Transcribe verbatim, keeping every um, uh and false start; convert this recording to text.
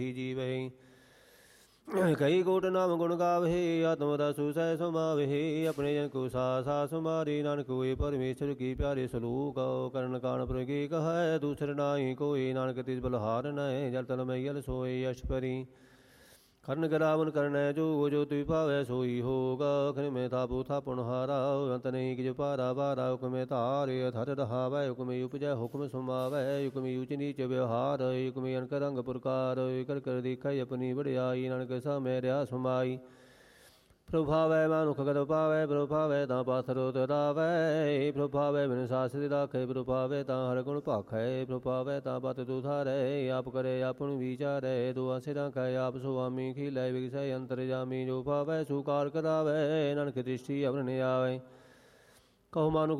ਜੀਵੈ। ਕਈ ਕੋਟ ਨਾਮ ਗੁਣ ਗਾਵੇ, ਆਤਮ ਰਸੁ ਸਹਿ ਸਮਾਵੇ। ਆਪਣੇ ਜਨ ਕੋ ਸਾ ਸਾ ਸੁਮਾਰੀ, ਨਾਨਕ ਹੋਏ ਪਰਮੇਸ਼ਰ ਕੀ ਪਿਆਰੇ ਸਲੂਕ। ਕਰਨ ਕਾਣ ਪ੍ਰਗੇ ਕਹੈ, ਦੂਸਰ ਨਾਹੀ ਕੋਇ। ਨਾਨਕ ਤਿਸ ਬਲਹਾਰ ਨਹਿ, ਜਲ ਤਲ ਮਈਲ ਸੋਏ ਯਸ਼ ਪਰੀ। ਕਰਨ ਗਰਾਵਨ ਕਰਨੈ ਜੋ, ਜੋ ਤੁ ਭਾਵੈ ਸੋਈ ਹੋਗਾ। ਅਖਿ ਮੈਂ ਥਾਪੁ ਥਾਪੁਨ ਹਾਰਾ, ਅੰਤ ਨਹੀਂ ਕਿਛ ਭਾਰਾ ਭਾਰਾ। ਹੁਕਮੇ ਧਾਰਿ ਅਥਰ ਰਹਾਵੈ, ਹੁਕਮੇ ਉਪਜੈ ਹੁਕਮ ਸੁਮਾਵੈ। ਹੁਕਮੇ ਊਚ ਨੀਚ ਵਿਵਹਾਰ, ਹੁਕਮੇ ਅਨਕ ਰੰਗ ਪੁਰਕਾਰ। ਕਰ ਕਰ ਦੇਖੈ ਆਪਣੀ ਵਡਿਆਈ, ਨਾਨਕ ਸਾਮੈ ਰਿਹਾ ਸਮਾਈ। ਪ੍ਰਭੁ ਭਾਵੈ ਮਾਨੁਖ ਗਤ ਪਾਵੈ, ਪ੍ਰਭੁ ਭਾਵੈ ਤਾਂ ਪਾਥਰ ਉਤਰਾਵੈ। ਪ੍ਰਭੁ ਭਾਵੈ ਬਿਨ ਸਾਸਤਿ ਰਾਖੈ, ਪ੍ਰਭੁ ਭਾਵੈ ਤਾਂ ਹਰਿ ਗੁਣ ਭਾਖੈ। ਪ੍ਰਭੁ ਭਾਵੈ ਤਾਂ ਪਤ ਤੁਧਾਰੈ, ਆਪ ਕਰੇ ਆਪਨ ਵਿਚਾਰੈ। ਦੁਆ ਸਿਰਾਂ ਕੈ ਆਪ ਸੁਆਮੀ, ਖੀਲੈ ਵਿਗਸੈ ਅੰਤਰਜਾਮੀ। ਜੋ ਭਾਵੈ ਸੋ ਕਾਰ ਕਰਾਵੈ, ਨਾਨਕ ਦ੍ਰਿਸ਼ਟੀ ਅਵਰ ਨ ਆਵੈ। ਕਹੋ ਮਾਨੁਖ